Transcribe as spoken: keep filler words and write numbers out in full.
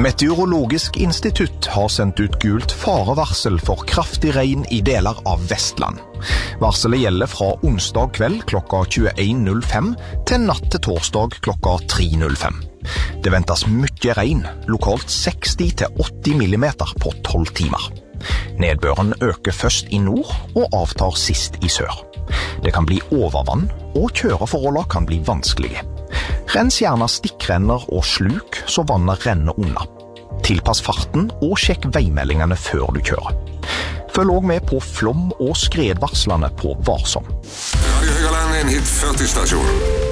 Meteorologisk institutt har sendt ut gult farevarsel for kraftig regn i deler av Vestland. Varselet gjelder fra onsdag kveld klokka tjueen null fem til natt til torsdag klokka tre null fem. Det ventes mye regn, lokalt seksti til åtti millimeter på tolv timer. Nedbøren øker først i nord og avtar sist i sør. Det kan bli overvann, og kjøreforholdene kan bli vanskelige. Rens gjerne stikkrenner og sluk, så vannet renner unna. Tilpass farten og sjekk veimeldingene før du kjører. Følg også med på flom- og skredvarslene på Varsom. Radio Høgaland, en hit førti stasjon.